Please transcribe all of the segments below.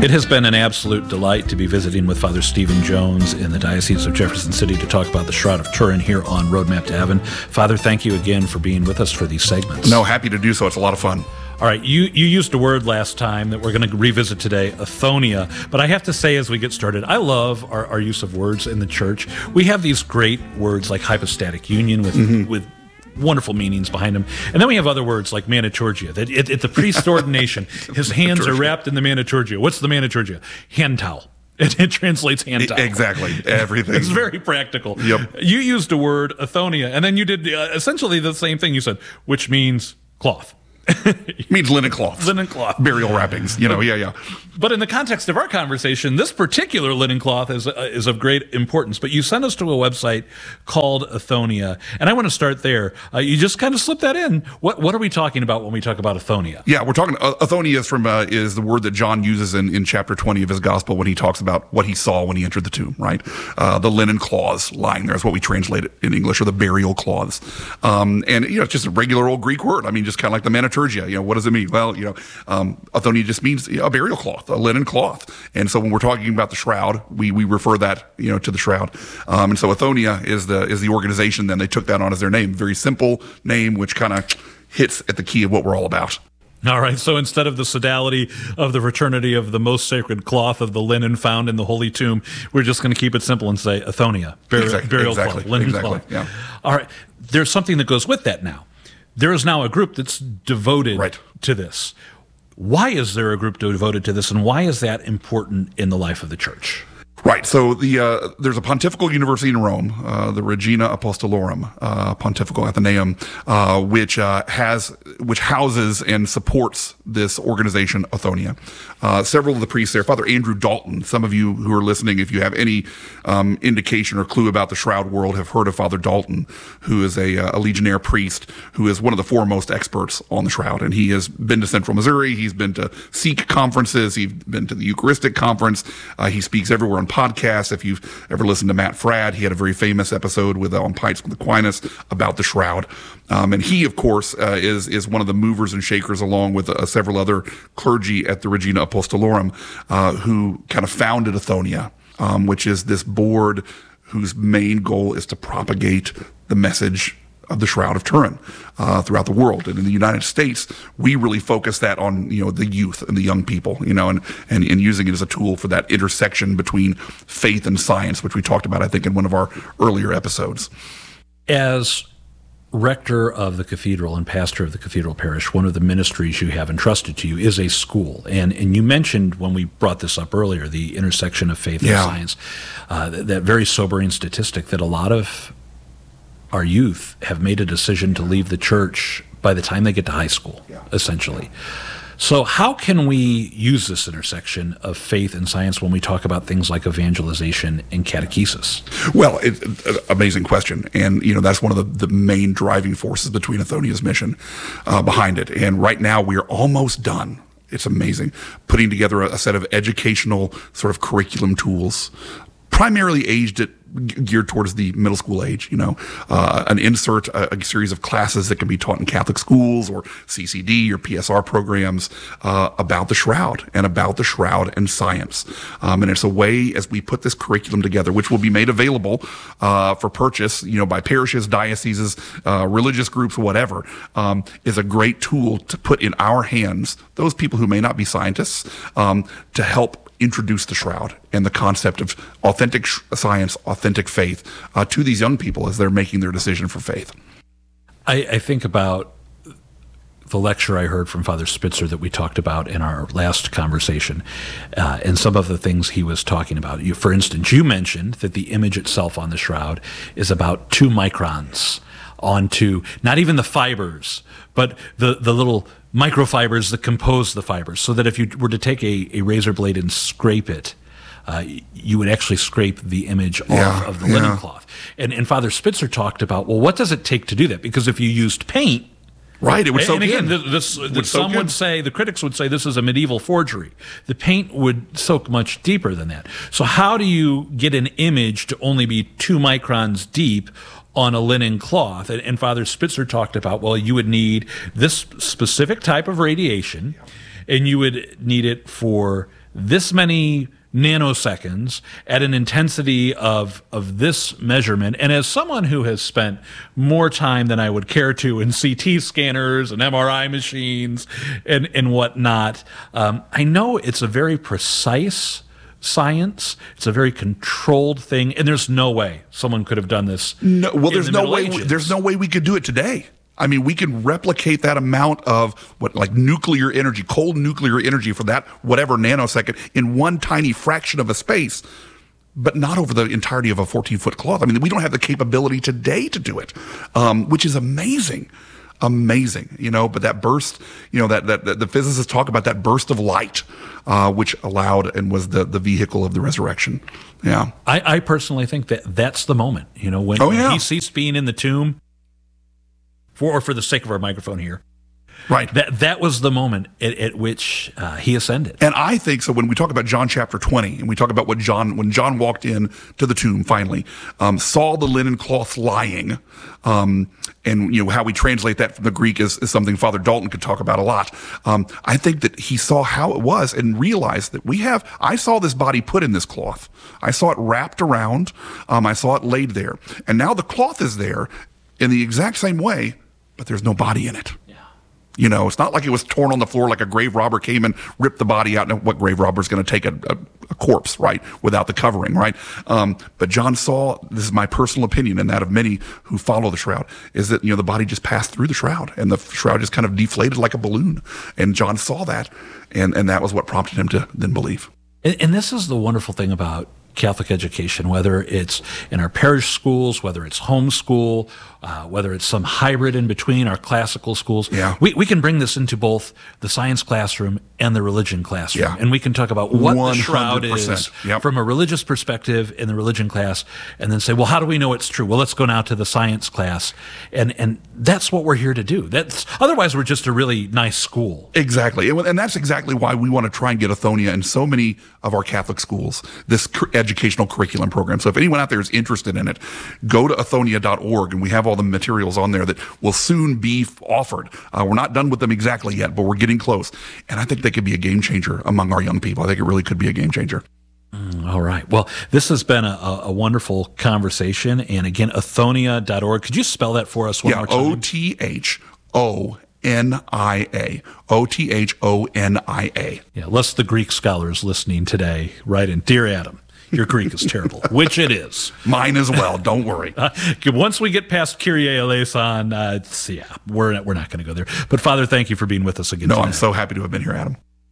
It has been an absolute delight to be visiting with Father Stephen Jones in the Diocese of Jefferson City to talk about the Shroud of Turin here on Roadmap to Heaven. Father, thank you again for being with us for these segments. No, happy to do so. It's a lot of fun. All right, you used a word last time that we're going to revisit today, Athonia. But I have to say, as we get started, I love our use of words in the church. We have these great words like hypostatic union with wonderful meanings behind them. And then we have other words like maniturgia. That at the priest's ordination, his hands are wrapped in the maniturgia. What's the maniturgia? Hand towel. It translates hand towel. Exactly. Everything. It's very practical. Yep. You used a word, Athonia, and then you did essentially the same thing you said, which means cloth. It means linen cloth. Linen cloth. Burial wrappings, yeah. But in the context of our conversation, this particular linen cloth is of great importance. But you sent us to a website called Athonia, and I want to start there. You just kind of slipped that in. What are we talking about when we talk about Athonia? Yeah, we're talking, Athonia is the word that John uses in chapter 20 of his gospel when he talks about what he saw when he entered the tomb, right? The linen cloths lying there is what we translate it in English, or the burial cloths. And, it's just a regular old Greek word. I mean, just kind of like the maniturgia. What does it mean? Well, Athonia just means a burial cloth, a linen cloth. And so when we're talking about the shroud, we refer that, to the shroud. And so Athonia is the organization. Then they took that on as their name. Very simple name, which kind of hits at the key of what we're all about. All right, so instead of the sodality of the fraternity of the most sacred cloth of the linen found in the Holy Tomb, we're just going to keep it simple and say Athonia, burial cloth, linen cloth. Yeah. All right, there's something that goes with that now. There is now a group that's devoted to this. Why is there a group devoted to this, and why is that important in the life of the church? Right. So there's a pontifical university in Rome, the Regina Apostolorum, Pontifical Athenaeum, which houses and supports this organization, Athonia. Several of the priests there, Father Andrew Dalton. Some of you who are listening, if you have any indication or clue about the shroud world, have heard of Father Dalton, who is a legionnaire priest who is one of the foremost experts on the shroud. And he has been to Central Missouri. He's been to Sikh conferences. He's been to the Eucharistic conference. He speaks everywhere on podcasts. If you've ever listened to Matt Fradd, he had a very famous episode on Pints with Aquinas about the shroud. And he, of course, is one of the movers and shakers, along with several other clergy at the Regina Apostolorum, who kind of founded Athonia, which is this board whose main goal is to propagate the message of the Shroud of Turin throughout the world. And in the United States, we really focus that on, the youth and the young people, and using it as a tool for that intersection between faith and science, which we talked about, I think, in one of our earlier episodes. As rector of the cathedral and pastor of the cathedral parish, one of the ministries you have entrusted to you is a school. And you mentioned, when we brought this up earlier, the intersection of faith and science, that very sobering statistic that a lot of our youth have made a decision to leave the church by the time they get to high school, essentially. So how can we use this intersection of faith and science when we talk about things like evangelization and catechesis? Well, amazing question. And, that's one of the main driving forces between Athonia's mission behind it. And right now we are almost done. It's amazing. Putting together a set of educational sort of curriculum tools, primarily geared towards the middle school age, an insert, a series of classes that can be taught in Catholic schools or CCD or PSR programs about the shroud and science. And it's a way, as we put this curriculum together, which will be made available for purchase, by parishes, dioceses, religious groups, whatever, is a great tool to put in our hands, those people who may not be scientists, to help introduce the shroud and the concept of authentic science, authentic faith to these young people as they're making their decision for faith. I think about the lecture I heard from Father Spitzer that we talked about in our last conversation, and some of the things he was talking about. For instance, you mentioned that the image itself on the shroud is about 2 microns onto not even the fibers, but the little microfibers that compose the fibers, so that if you were to take a razor blade and scrape it, you would actually scrape the image off of the linen cloth. And Father Spitzer talked about, well, what does it take to do that? Because if you used paint, right, it would soak in. And again, some would say, the critics would say, this is a medieval forgery. The paint would soak much deeper than that. So how do you get an image to only be 2 microns deep on a linen cloth? And Father Spitzer talked about, well, you would need this specific type of radiation, and you would need it for this many nanoseconds at an intensity of this measurement. And as someone who has spent more time than I would care to in CT scanners and MRI machines and whatnot, I know it's a very precise science. It's a very controlled thing, and there's no way someone could have done this. No, well, there's no way. There's no way we could do it today. I mean, we can replicate that amount of nuclear energy, cold nuclear energy for that whatever nanosecond in one tiny fraction of a space, but not over the entirety of a 14-foot cloth. I mean, we don't have the capability today to do it, which is amazing. Amazing, but that burst, that the physicists talk about that burst of light, which allowed and was the vehicle of the resurrection. Yeah. I personally think that that's the moment, when he ceased being in the tomb, for the sake of our microphone here. Right. That was the moment at which he ascended. And I think so when we talk about John chapter 20, and we talk about when John walked in to the tomb finally, saw the linen cloth lying, and how we translate that from the Greek is something Father Dalton could talk about a lot. I think that he saw how it was and realized that I saw this body put in this cloth. I saw it wrapped around. I saw it laid there. And now the cloth is there in the exact same way, but there's no body in it. It's not like it was torn on the floor like a grave robber came and ripped the body out. And what grave robber is going to take a corpse, right, without the covering, right? But John saw, this is my personal opinion and that of many who follow the shroud, is that, the body just passed through the shroud and the shroud just kind of deflated like a balloon. And John saw that, and that was what prompted him to then believe. And this is the wonderful thing about Catholic education, whether it's in our parish schools, whether it's homeschool, whether it's some hybrid in between our classical schools. Yeah. We can bring this into both the science classroom and the religion classroom. Yeah. And we can talk about what 100%. the shroud is Yep. from a religious perspective in the religion class, and then say, well, how do we know it's true? Well, let's go now to the science class. And that's what we're here to do. Otherwise, we're just a really nice school. Exactly. And that's exactly why we want to try and get Athonia in so many of our Catholic schools, this educational curriculum program. So if anyone out there is interested in it, go to athonia.org, and we have all the materials on there that will soon be offered. We're not done with them exactly yet, but we're getting close. And I think they could be a game changer among our young people. I think it really could be a game changer. All right. Well, this has been a wonderful conversation. And again, athonia.org. Could you spell that for us one more time? OTHONIA. OTHONIA. Yeah, lest the Greek scholars listening today write in, Dear Adam, your Greek is terrible, which it is. Mine as well. Don't worry. Once we get past Kyrie eleison, we're not going to go there. But Father, thank you for being with us again today. I'm so happy to have been here, Adam.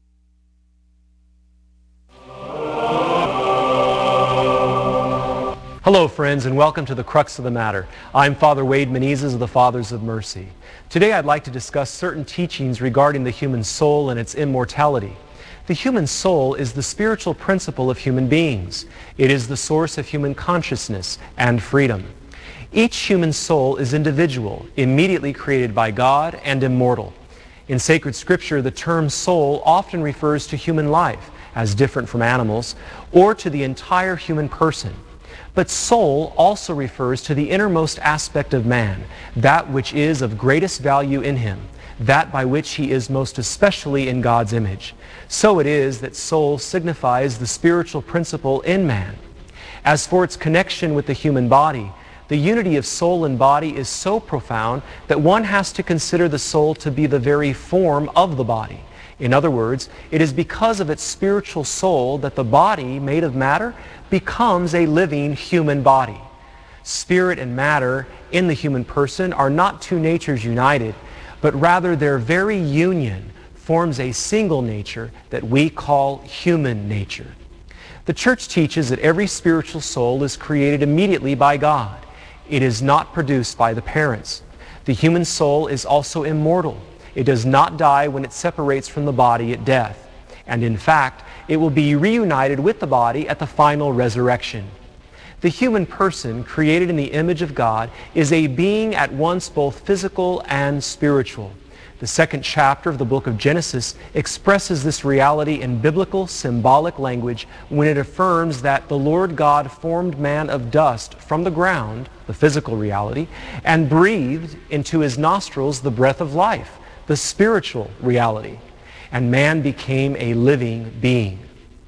Hello, friends, and welcome to the crux of the matter. I'm Father Wade Menezes of the Fathers of Mercy. Today I'd like to discuss certain teachings regarding the human soul and its immortality. The human soul is the spiritual principle of human beings. It is the source of human consciousness and freedom. Each human soul is individual, immediately created by God, and immortal. In sacred scripture, the term soul often refers to human life, as different from animals, or to the entire human person. But soul also refers to the innermost aspect of man, that which is of greatest value in him, that by which he is most especially in God's image. So it is that soul signifies the spiritual principle in man. As for its connection with the human body, the unity of soul and body is so profound that one has to consider the soul to be the very form of the body. In other words, it is because of its spiritual soul that the body, made of matter, becomes a living human body. Spirit and matter in the human person are not two natures united, but rather their very union forms a single nature that we call human nature. The Church teaches that every spiritual soul is created immediately by God. It is not produced by the parents. The human soul is also immortal. It does not die when it separates from the body at death. And in fact, it will be reunited with the body at the final resurrection. The human person, created in the image of God, is a being at once both physical and spiritual. The second chapter of the book of Genesis expresses this reality in biblical symbolic language when it affirms that the Lord God formed man of dust from the ground, the physical reality, and breathed into his nostrils the breath of life, the spiritual reality, and man became a living being.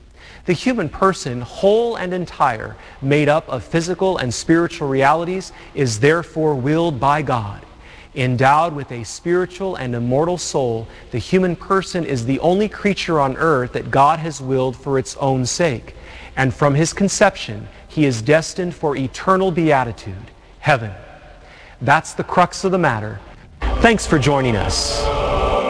The human person, whole and entire, made up of physical and spiritual realities, is therefore willed by God. Endowed with a spiritual and immortal soul, the human person is the only creature on earth that God has willed for its own sake. And from his conception, he is destined for eternal beatitude, heaven. That's the crux of the matter. Thanks for joining us.